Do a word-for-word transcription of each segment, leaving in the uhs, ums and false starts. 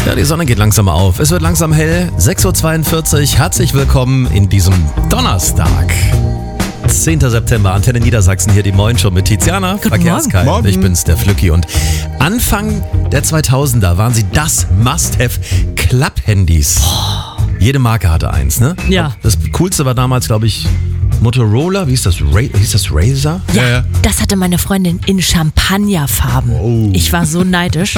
Ja, die Sonne geht langsam auf. Es wird langsam hell. sechs Uhr zweiundvierzig. Herzlich willkommen in diesem Donnerstag. zehnter September, Antenne Niedersachsen, hier die Moin Show mit Tiziana, Guten Verkehrskite. Morgen. Ich bin's, der Flücki. Und Anfang der zweitausender waren sie das Must-Have Klapphandys. Jede Marke hatte eins, ne? Ja. Das coolste war damals, glaube ich, Motorola. Wie hieß das? Ra- hieß das Razer? Ja, ja, das hatte meine Freundin in Champagnerfarben. Oh. Ich war so neidisch.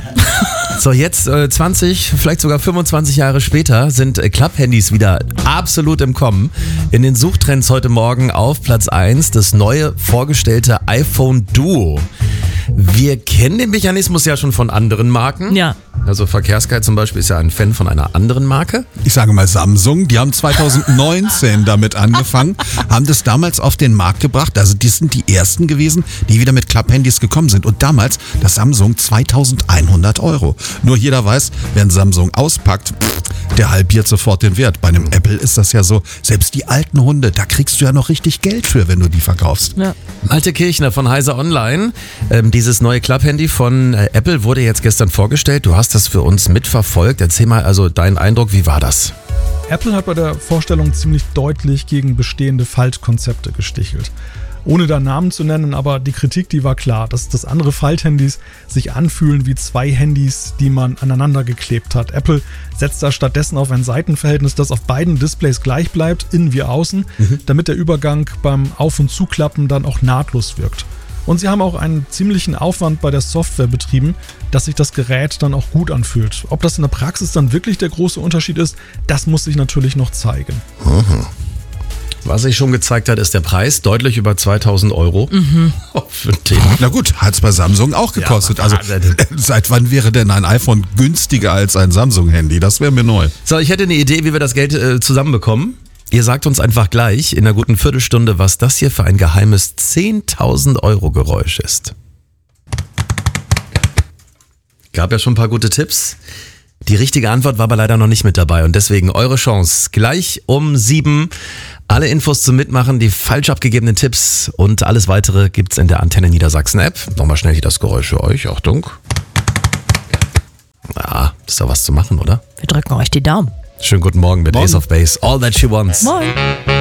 So, jetzt äh, zwanzig, vielleicht sogar fünfundzwanzig Jahre später sind äh, Klapphandys wieder absolut im Kommen. In den Suchtrends heute Morgen auf Platz eins das neue vorgestellte iPhone Duo. Wir kennen den Mechanismus ja schon von anderen Marken. Ja. Also Verkehrskite zum Beispiel ist ja ein Fan von einer anderen Marke. Ich sage mal Samsung, die haben zwanzig neunzehn damit angefangen, haben das damals auf den Markt gebracht. Also die sind die ersten gewesen, die wieder mit Klapphandys gekommen sind. Und damals das Samsung zweitausendeinhundert Euro. Nur jeder weiß, wenn Samsung auspackt, pff, der halbiert sofort den Wert. Bei einem Apple ist das ja so, selbst die alten Hunde, da kriegst du ja noch richtig Geld für, wenn du die verkaufst. Ja. Malte Kirchner von Heise Online. Ähm, dieses neue Klapphandy von äh, Apple wurde jetzt gestern vorgestellt. Du hast das für uns mitverfolgt. Erzähl mal also deinen Eindruck, wie war das? Apple hat bei der Vorstellung ziemlich deutlich gegen bestehende Faltkonzepte gestichelt. Ohne da Namen zu nennen, aber die Kritik, die war klar, dass, dass andere Falthandys sich anfühlen wie zwei Handys, die man aneinander geklebt hat. Apple setzt da stattdessen auf ein Seitenverhältnis, das auf beiden Displays gleich bleibt, innen wie außen, mhm. damit der Übergang beim Auf- und Zuklappen dann auch nahtlos wirkt. Und sie haben auch einen ziemlichen Aufwand bei der Software betrieben, dass sich das Gerät dann auch gut anfühlt. Ob das in der Praxis dann wirklich der große Unterschied ist, das muss sich natürlich noch zeigen. Mhm. Was sich schon gezeigt hat, ist der Preis, deutlich über zweitausend Euro. Mhm. Für ein Thema. Na gut, hat es bei Samsung auch gekostet. Ja, also äh, seit wann wäre denn ein iPhone günstiger als ein Samsung-Handy? Das wäre mir neu. So, ich hätte eine Idee, wie wir das Geld äh, zusammenbekommen. Ihr sagt uns einfach gleich in einer guten Viertelstunde, was das hier für ein geheimes zehntausend Euro Geräusch ist. Gab ja schon ein paar gute Tipps. Die richtige Antwort war aber leider noch nicht mit dabei und deswegen eure Chance. Gleich um sieben alle Infos zum Mitmachen, die falsch abgegebenen Tipps und alles weitere gibt's in der Antenne Niedersachsen App. Nochmal schnell hier das Geräusch für euch. Achtung. Ja, ist doch was zu machen, oder? Wir drücken euch die Daumen. Schönen guten Morgen mit Morgen. Ace of Base. All that she wants. Moin.